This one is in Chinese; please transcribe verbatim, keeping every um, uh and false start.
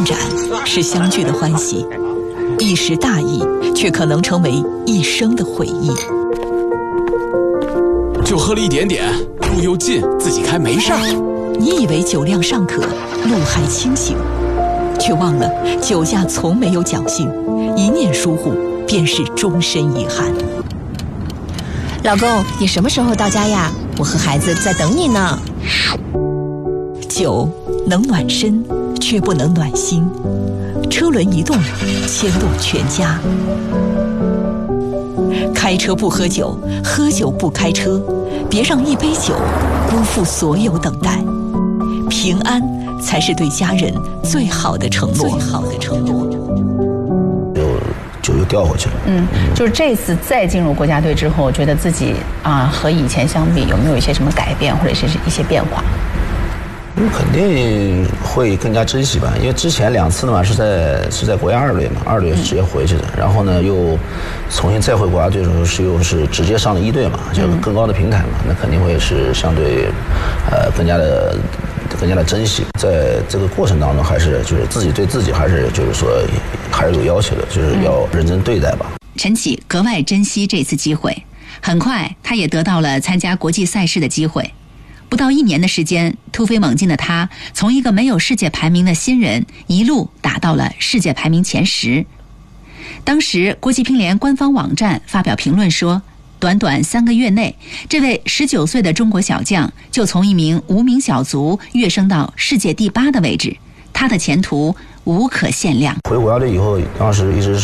展是相聚的欢喜，一时大意却可能成为一生的回忆。 就喝了一点点，路又近，自己开没事儿。 你以为酒量尚可，路还清醒，却忘了酒驾从没有侥幸，一念疏忽便是终身遗憾。 老公，你什么时候到家呀？我和孩子在等你呢。 酒能暖身，却不能暖心。车轮一动，牵动全家。开车不喝酒，喝酒不开车，别让一杯酒辜负所有等待。平安才是对家人最好的承诺。最好的承诺。 就又掉回去了。 嗯，就是这次再进入国家队之后，觉得自己啊和以前相比有没有一些什么改变，或者是一些变化？ 肯定会更加珍惜吧，因为之前两次呢嘛是在是在国家二队嘛，二队直接回去的，然后呢又重新再回国家队的时候是又是直接上了一队嘛，就更高的平台嘛，那肯定会是相对呃更加的更加的珍惜。在这个过程当中，还是就是自己对自己还是就是说还是有要求的，就是要认真对待吧。 陈启格外珍惜这次机会，很快他也得到了参加国际赛事的机会。不到一年的时间，突飞猛进的他从一个没有世界排名的新人，一路打到了世界排名前十。当时国际乒联官方网站发表评论说，短短三个月内，这位十九岁的中国小将就从一名无名小卒跃升到世界第八的位置，他的前途无可限量。 回国家队以后，当时一直